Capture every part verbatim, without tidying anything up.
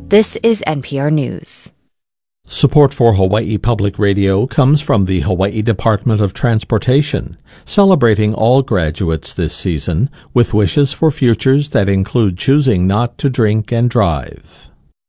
This is N P R News. Support for Hawaii Public Radio comes from the Hawaii Department of Transportation, celebrating all graduates this season with wishes for futures that include choosing not to drink and drive.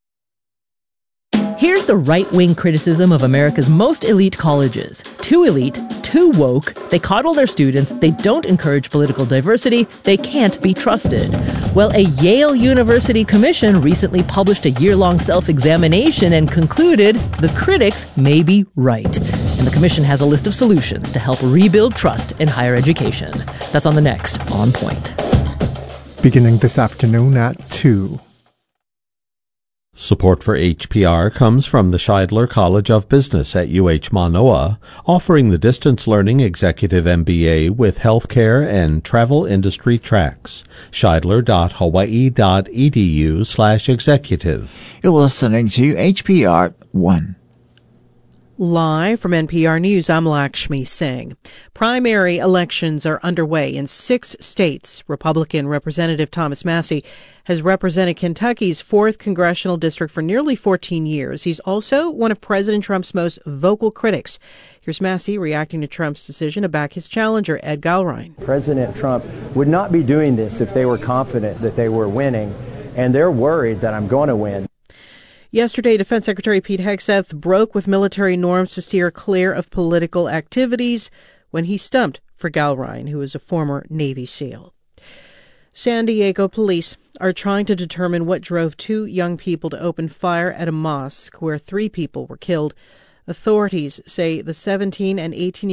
Here's the right-wing criticism of America's most elite colleges. Too elite, too woke, they coddle their students, they don't encourage political diversity, they can't be trusted. Well, a Yale University commission recently published a year-long self-examination and concluded the critics may be right. And the commission has a list of solutions to help rebuild trust in higher education. That's on the next On Point. Beginning this afternoon at two. Support for H P R comes from the Scheidler College of Business at U H Manoa, offering the distance learning executive M B A with healthcare and travel industry tracks. Scheidler.hawaii.edu slash executive. You're listening to H P R one. Live from N P R News, I'm Lakshmi Singh. Primary elections are underway in six states. Republican Representative Thomas Massie has represented Kentucky's fourth congressional district for nearly fourteen years. He's also one of President Trump's most vocal critics. Here's Massie reacting to Trump's decision to back his challenger, Ed Gallrein. President Trump would not be doing this if they were confident that they were winning, and they're worried that I'm going to win. Yesterday, Defense Secretary Pete Hegseth broke with military norms to steer clear of political activities when he stumped for Gallrein, who is a former Navy SEAL. San Diego police are trying to determine what drove two young people to open fire at a mosque where three people were killed. Authorities say the seventeen and eighteen